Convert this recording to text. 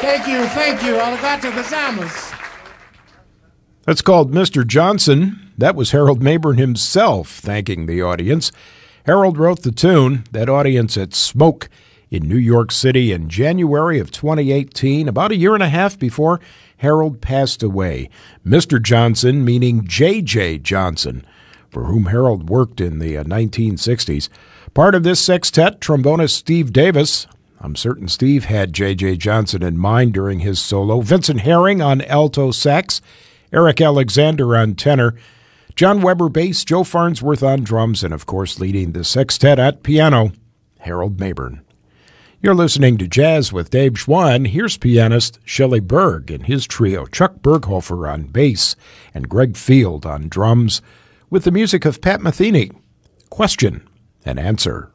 Thank you. Arigato gozaimasu. That's called Mr. Johnson. That was Harold Mabern himself thanking the audience. Harold wrote the tune. That audience at Smoke in New York City in January of 2018, about a year and a half before Harold passed away. Mr. Johnson, meaning J.J. Johnson, for whom Harold worked in the 1960s. Part of this sextet, trombonist Steve Davis. I'm certain Steve had J.J. Johnson in mind during his solo. Vincent Herring on alto sax, Eric Alexander on tenor, John Weber bass, Joe Farnsworth on drums, and of course leading the sextet at piano, Harold Mabern. You're listening to Jazz with Dave Schwann. Here's pianist Shelley Berg and his trio, Chuck Berghofer on bass and Greg Field on drums, with the music of Pat Metheny. Question and answer.